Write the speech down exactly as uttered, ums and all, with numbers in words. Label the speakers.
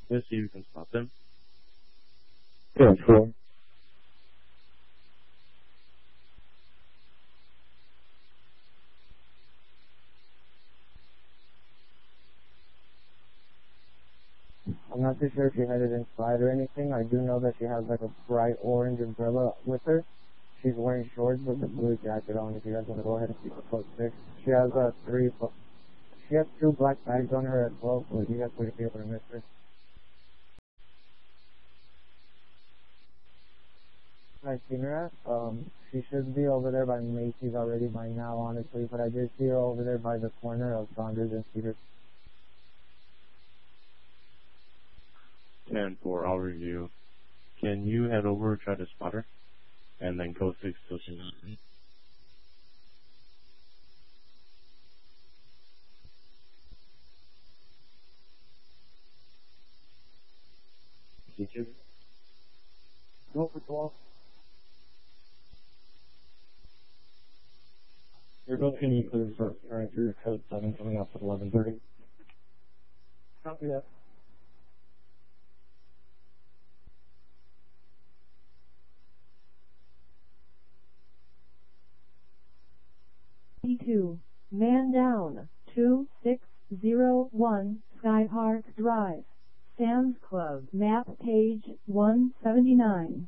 Speaker 1: Let's see if you can spot them.
Speaker 2: Yeah, sure. I'm not too sure if she had it inside or anything. I do know that she has like a bright orange umbrella with her. She's wearing shorts with a blue jacket on. If you guys want to go ahead and see the code six. She has uh, three, she has two black bags on her as well, so you guys wouldn't be able to miss her. I've seen her at, um, she should be over there by Macy's already by now, honestly, but I did see her over there by the corner of Saunders and Cedar.
Speaker 1: ten four, I'll review. Can you head over and try to spot her? And then code six still cannot. Teacher?
Speaker 2: Go for twelve.
Speaker 1: You're both going to be cleared for current through code seven coming up at eleven thirty.
Speaker 2: Copy that.
Speaker 3: two. Man down. two six zero one Sky Park Drive. Sam's Club. Map page one seventy-nine.